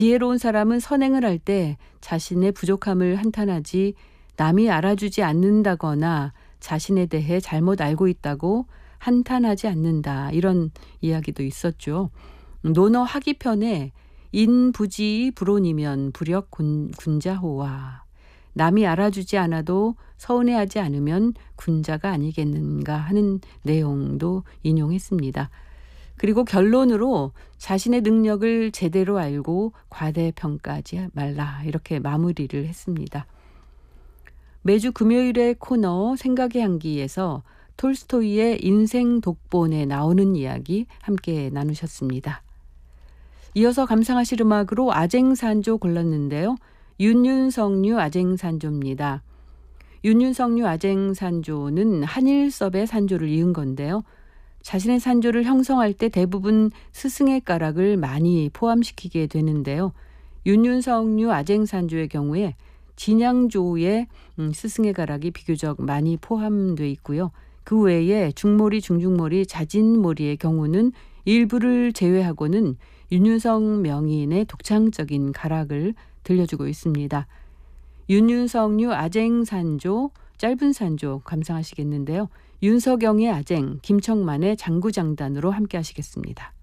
지혜로운 사람은 선행을 할 때 자신의 부족함을 한탄하지 남이 알아주지 않는다거나 자신에 대해 잘못 알고 있다고 한탄하지 않는다. 이런 이야기도 있었죠. 논어 하기편에 인부지의 불온이면 불역 군자호와 남이 알아주지 않아도 서운해하지 않으면 군자가 아니겠는가 하는 내용도 인용했습니다. 그리고 결론으로 자신의 능력을 제대로 알고 과대평가하지 말라 이렇게 마무리를 했습니다. 매주 금요일의 코너 생각의 향기에서 톨스토이의 인생 독본에 나오는 이야기 함께 나누셨습니다. 이어서 감상하실 음악으로 아쟁산조 골랐는데요. 윤윤석류 아쟁산조입니다. 윤윤석류 아쟁산조는 한일섭의 산조를 이은 건데요. 자신의 산조를 형성할 때 대부분 스승의 가락을 많이 포함시키게 되는데요. 윤윤석류 아쟁산조의 경우에 진양조의 스승의 가락이 비교적 많이 포함되어 있고요. 그 외에 중모리, 중중모리, 자진모리의 경우는 일부를 제외하고는 윤윤석 명인의 독창적인 가락을 들려주고 있습니다. 윤윤석류 아쟁산조, 짧은 산조 감상하시겠는데요. 윤석영의 아쟁, 김청만의 장구장단으로 함께 하시겠습니다.